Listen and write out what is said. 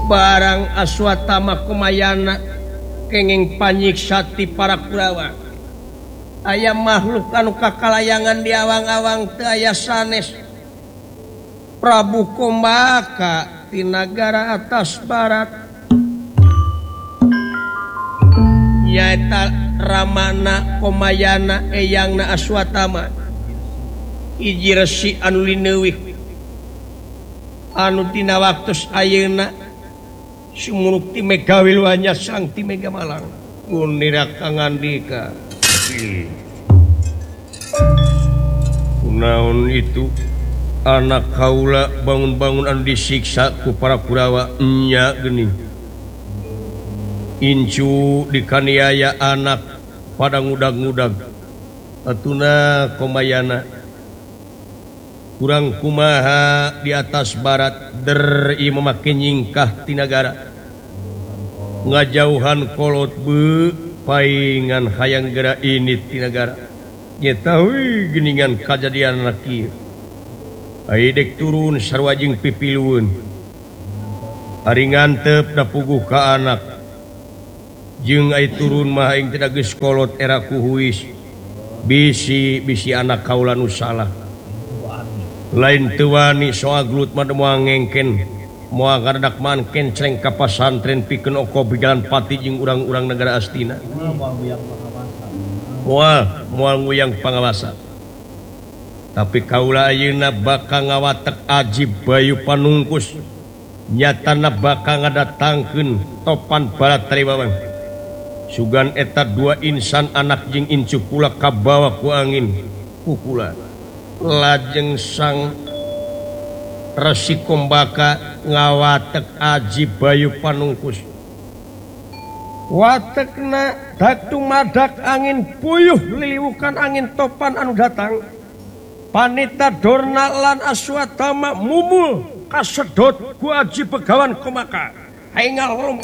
barang Aswatama Kumayana kenging panyiksati para Kurawa aya makhluk anu kakalayangan di awang-awang teu aya sanes Prabu Kumbaka di nagara atas barat nyaeta Ramana Kumayana eyangna Aswatama hiji resi anu lineuwih anu tina waktos ayeuna sumuruk ti Megawilwanya sang ti Megamalang unira kangandika kunaon itu anak kaula bangun-bangun anu disiksa ku para Kurawa nya geuning incu dikaniaya anak pada ngudag-ngudag atuna Kumayana kurang kumaha di atas barat der ieu make nyingkah ti nagara ngajauhan kolot be paingan hayang geura ini ti nagara nyata geuningan kajadian kieu ai dek turun sarua jeung pipilueun ari ngantep da puguh ka anak jeung ai turun mah aing teh geus kolot era kuhuis bisi anak kaula nu salah lain tuani soal glut mah moal ngengken moal ngaradak manken celeng ka pasantren pikeun oko bigalan pati jeung urang-urang negara Astina moal nguyang pangawasa tapi kaula ayeuna bakal ngawatek Aji Bayu Panungkus nyatana bakal ngadatangkeun topan barat Taribawan sugan eta dua insan anak jeung incu kula kabawa ku angin kukula lajeng sang Resi Kumbaka ngawatek Aji Bayu Panungkus watekna datu madak angin puyuh liliwukan angin topan anu datang panita Dorna lan Aswatama mumul kasedot ku Aji Begawan Kumbaka haingal